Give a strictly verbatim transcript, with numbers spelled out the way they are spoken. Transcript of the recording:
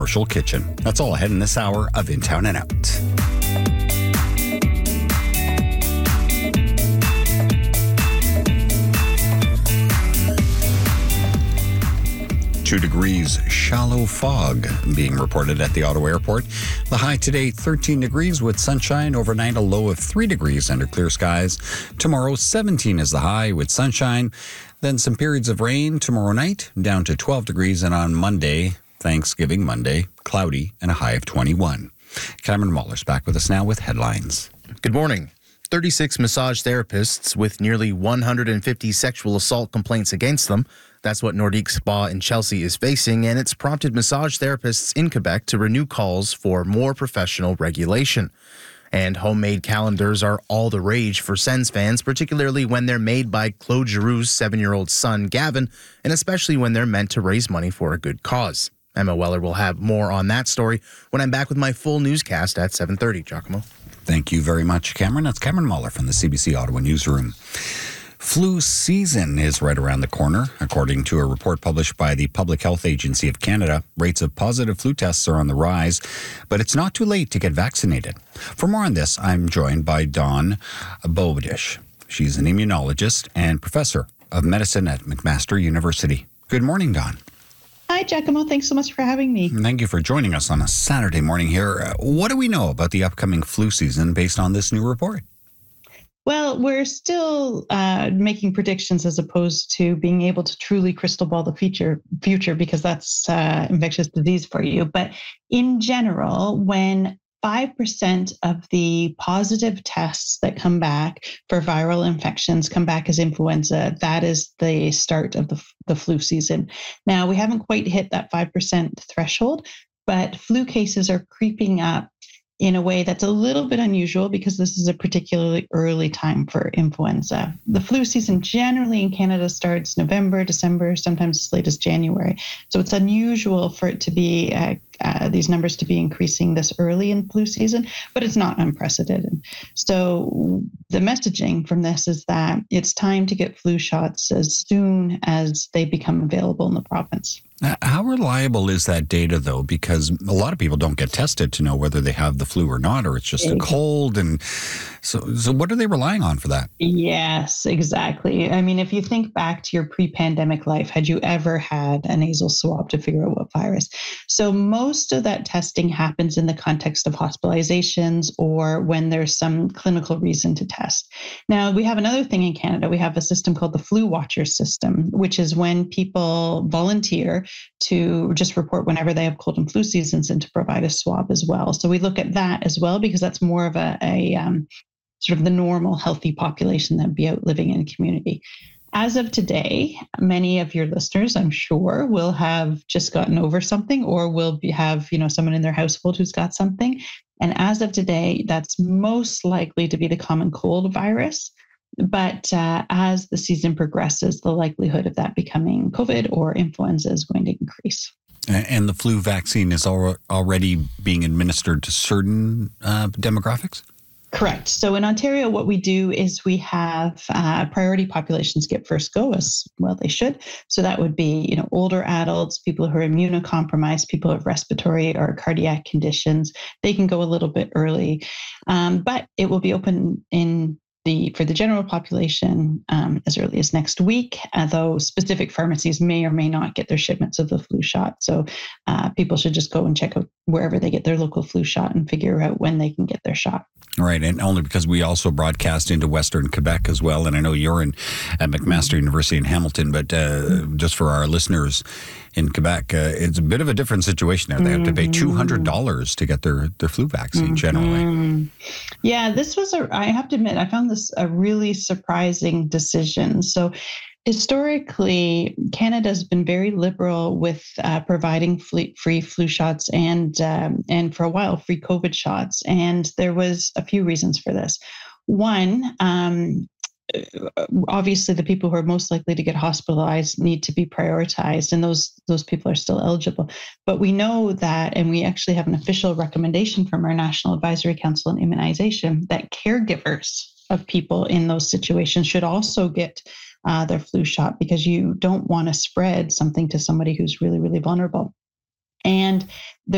Commercial Kitchen. That's all ahead in this hour of In Town and Out. Two degrees shallow fog being reported at the Ottawa Airport. The high today, thirteen degrees with sunshine. Overnight, a low of three degrees under clear skies. Tomorrow, seventeen is the high with sunshine. Then some periods of rain tomorrow night, down to twelve degrees. And on Monday, Thanksgiving Monday, cloudy and a high of twenty-one. Cameron Waller's back with us now with headlines. Good morning. thirty-six massage therapists with nearly one hundred fifty sexual assault complaints against them. That's what Nordique Spa in Chelsea is facing, and it's prompted massage therapists in Quebec to renew calls for more professional regulation. And homemade calendars are all the rage for Sens fans, particularly when they're made by Claude Giroux's seven-year-old son, Gavin, and especially when they're meant to raise money for a good cause. Emma Weller will have more on that story when I'm back with my full newscast at seven thirty. Giacomo. Thank you very much, Cameron. That's Cameron Muller from the C B C Ottawa Newsroom. Flu season is right around the corner. According to a report published by the Public Health Agency of Canada, rates of positive flu tests are on the rise, but it's not too late to get vaccinated. For more on this, I'm joined by Dawn Bobadish. She's an immunologist and professor of medicine at McMaster University. Good morning, Dawn. Hi, Giacomo. Thanks so much for having me. Thank you for joining us on a Saturday morning here. Uh, what do we know about the upcoming flu season based on this new report? Well, we're still uh, making predictions as opposed to being able to truly crystal ball the future, future because that's uh, infectious disease for you. But in general, when five percent of the positive tests that come back for viral infections come back as influenza, that is the start of the, the flu season. Now, we haven't quite hit that five percent threshold, but flu cases are creeping up in a way that's a little bit unusual because this is a particularly early time for influenza. The flu season generally in Canada starts November, December, sometimes as late as January. So it's unusual for it to be, uh, uh, these numbers to be increasing this early in flu season, but it's not unprecedented. So the messaging from this is that it's time to get flu shots as soon as they become available in the province. How reliable is that data, though? Because a lot of people don't get tested to know whether they have the flu or not, or it's just a cold. And so, so what are they relying on for that? Yes, exactly. I mean, if you think back to your pre-pandemic life, had you ever had a nasal swab to figure out what virus? So most of that testing happens in the context of hospitalizations or when there's some clinical reason to test. Now, we have another thing in Canada. We have a system called the Flu Watcher system, which is when people volunteer to just report whenever they have cold and flu seasons and to provide a swab as well. So we look at that as well because that's more of a, a um, sort of the normal healthy population that would be out living in a community. As of today, many of your listeners, I'm sure, will have just gotten over something or will be, have, you know, someone in their household who's got something. And as of today, that's most likely to be the common cold virus. But uh, as the season progresses, the likelihood of that becoming COVID or influenza is going to increase. And the flu vaccine is al- already being administered to certain uh, demographics? Correct. So in Ontario, what we do is we have uh, priority populations get first go, as well they should. So that would be, you know, older adults, people who are immunocompromised, people with respiratory or cardiac conditions. They can go a little bit early, um, but it will be open in The, for the general population um, as early as next week, although specific pharmacies may or may not get their shipments of the flu shot. So uh, people should just go and check out wherever they get their local flu shot and figure out when they can get their shot. Right, and only because we also broadcast into Western Quebec as well, and I know you're in at McMaster University in Hamilton, but uh, just for our listeners in Quebec, uh, it's a bit of a different situation there. They have to pay two hundred dollars to get their, their flu vaccine mm-hmm. generally. Yeah, this was, a, I have to admit, I found this a really surprising decision. So historically, Canada's been very liberal with uh, providing free, free flu shots and um, and for a while free COVID shots. And there was a few reasons for this. One, um, obviously the people who are most likely to get hospitalized need to be prioritized, and those those people are still eligible. But we know that, and we actually have an official recommendation from our National Advisory Council on Immunization, that caregivers of people in those situations should also get uh, their flu shot, because you don't want to spread something to somebody who's really, really vulnerable. And there